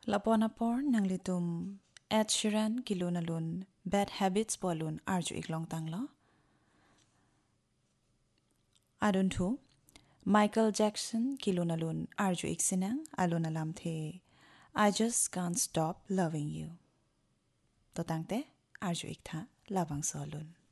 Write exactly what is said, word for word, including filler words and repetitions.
Laponapor nang litum Ed Sheeran kilunalun Bad Habits polun arju iklong tanglo. Adun thu Michael Jackson kilunalun arju iksinang alunalam the I just can't stop loving you. To tangte arju iktha labang solun.